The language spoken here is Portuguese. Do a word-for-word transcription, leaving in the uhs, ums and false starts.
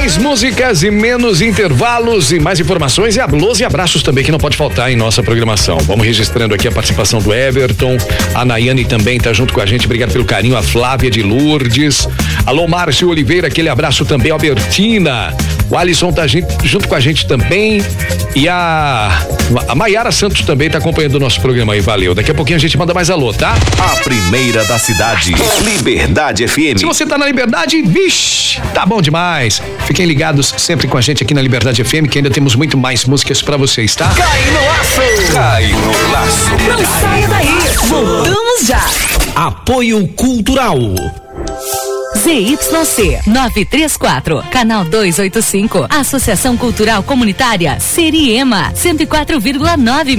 Mais músicas e menos intervalos e mais informações e alôs e abraços também que não pode faltar em nossa programação. Vamos registrando aqui a participação do Everton, a Nayane também tá junto com a gente, obrigado pelo carinho, a Flávia de Lourdes, alô Márcio Oliveira, aquele abraço também, Albertina, o Alisson tá junto com a gente também e a a Maiara Santos também tá acompanhando o nosso programa aí, valeu. Daqui a pouquinho a gente manda mais alô, tá? A primeira da cidade, Liberdade F M. Se você tá na Liberdade, vixe, tá bom demais. Fiquem ligados sempre com a gente aqui na Liberdade F M, que ainda temos muito mais músicas pra vocês, tá? Cai no laço! Cai no laço! Não saia daí! Voltamos já! Apoio Cultural. Z Y C nove três quatro, canal duzentos e oitenta e cinco, Associação Cultural Comunitária Seriema, cento e quatro vírgula nove